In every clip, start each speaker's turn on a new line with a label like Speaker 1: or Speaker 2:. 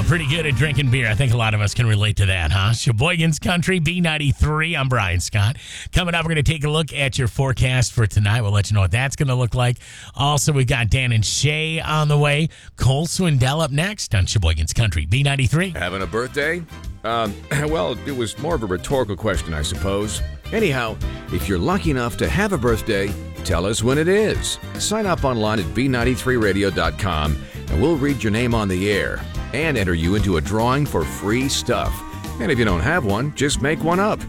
Speaker 1: pretty good at drinking beer. I think a lot of us can relate to that, huh? Sheboygan's Country, B93. I'm Brian Scott. Coming up, we're going to take a look at your forecast for tonight. We'll let you know what that's going to look like. Also, we've got Dan and Shay on the way. Cole Swindell up next on Sheboygan's Country, B93.
Speaker 2: Having a birthday? Well, it was more of a rhetorical question, I suppose. Anyhow, if you're lucky enough to have a birthday, tell us when it is. Sign up online at b93radio.com and we'll read your name on the air and enter you into a drawing for free stuff. And if you don't have one, just make one up.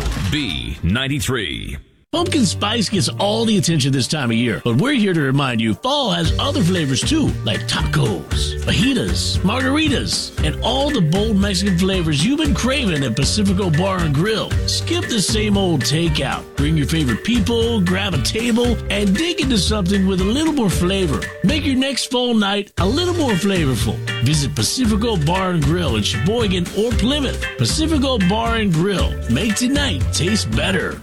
Speaker 3: B93.
Speaker 4: Pumpkin spice gets all the attention this time of year, but we're here to remind you fall has other flavors too, like tacos, fajitas, margaritas, and all the bold Mexican flavors you've been craving at Pacifico Bar and Grill. Skip the same old takeout. Bring your favorite people, grab a table, and dig into something with a little more flavor. Make your next fall night a little more flavorful. Visit Pacifico Bar and Grill in Sheboygan or Plymouth. Pacifico Bar and Grill. Make tonight taste better.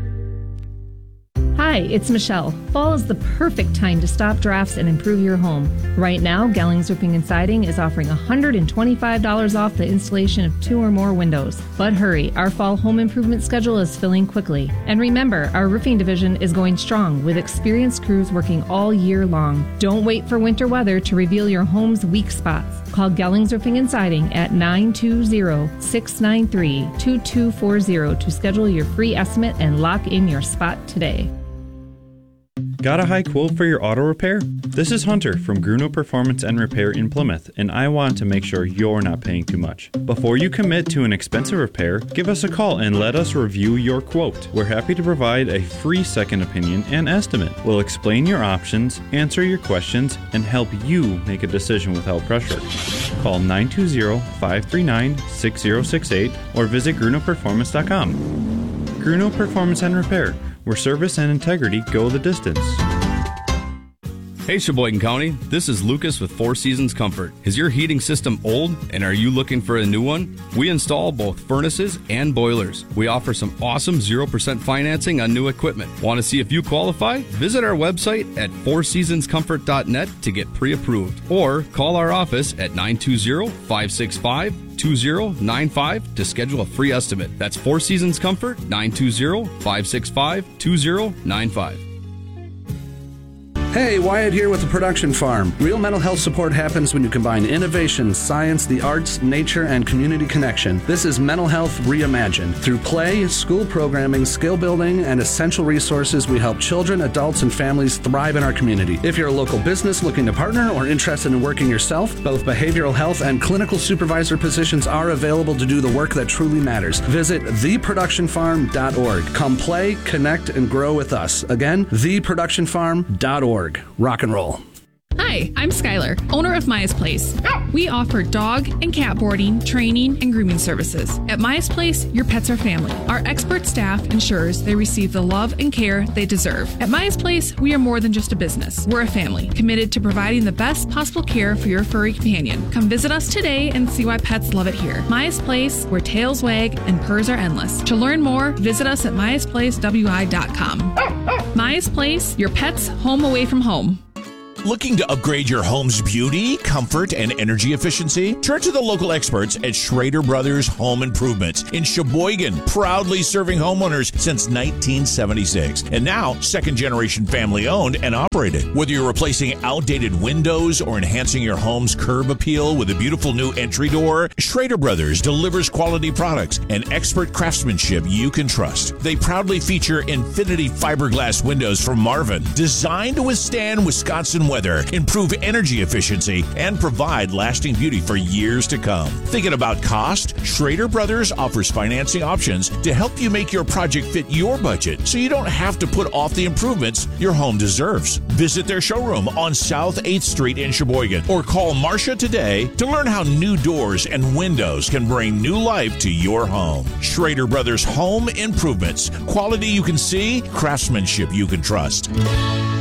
Speaker 5: Hi, it's Michelle. Fall is the perfect time to stop drafts and improve your home. Right now, Gellings Roofing and Siding is offering $125 off the installation of 2 or more windows. But hurry, our fall home improvement schedule is filling quickly. And remember, our roofing division is going strong with experienced crews working all year long. Don't wait for winter weather to reveal your home's weak spots. Call Gellings Roofing and Siding at 920-693-2240 to schedule your free estimate and lock in your spot today.
Speaker 6: Got a high quote for your auto repair? This is Hunter from Gruno Performance and Repair in Plymouth, and I want to make sure you're not paying too much. Before you commit to an expensive repair, give us a call and let us review your quote. We're happy to provide a free second opinion and estimate. We'll explain your options, answer your questions, and help you make a decision without pressure. Call 920-539-6068 or visit GrunoPerformance.com. Gruno Performance and Repair, where service and integrity go the distance.
Speaker 7: Hey Sheboygan County, this is Lucas with Four Seasons Comfort. Is your heating system old and are you looking for a new one? We install both furnaces and boilers. We offer some awesome 0% financing on new equipment. Want to see if you qualify? Visit our website at fourseasonscomfort.net to get pre-approved or call our office at 920-565-2095 to schedule a free estimate. That's Four Seasons Comfort, 920-565-2095.
Speaker 8: Hey, Wyatt here with the Production Farm. Real mental health support happens when you combine innovation, science, the arts, nature, and community connection. This is Mental Health Reimagined. Through play, school programming, skill building, and essential resources, we help children, adults, and families thrive in our community. If you're a local business looking to partner or interested in working yourself, both behavioral health and clinical supervisor positions are available to do the work that truly matters. Visit theproductionfarm.org. Come play, connect, and grow with us. Again, theproductionfarm.org. Rock and roll.
Speaker 9: Hi, I'm Skylar, owner of Maya's Place. We offer dog and cat boarding, training, and grooming services. At Maya's Place, your pets are family. Our expert staff ensures they receive the love and care they deserve. At Maya's Place, we are more than just a business. We're a family, committed to providing the best possible care for your furry companion. Come visit us today and see why pets love it here. Maya's Place, where tails wag and purrs are endless. To learn more, visit us at mayasplacewi.com. Maya's Place, your pet's home away from home.
Speaker 10: Looking to upgrade your home's beauty, comfort, and energy efficiency? Turn to the local experts at Schrader Brothers Home Improvements in Sheboygan, proudly serving homeowners since 1976. And now, second-generation family-owned and operated. Whether you're replacing outdated windows or enhancing your home's curb appeal with a beautiful new entry door, Schrader Brothers delivers quality products and expert craftsmanship you can trust. They proudly feature Infinity fiberglass windows from Marvin, designed to withstand Wisconsin weather, improve energy efficiency, and provide lasting beauty for years to come. Thinking about cost? Schrader Brothers offers financing options to help you make your project fit your budget so you don't have to put off the improvements your home deserves. Visit their showroom on South 8th Street in Sheboygan or call Marcia today to learn how new doors and windows can bring new life to your home. Schrader Brothers Home Improvements. Quality you can see, craftsmanship you can trust.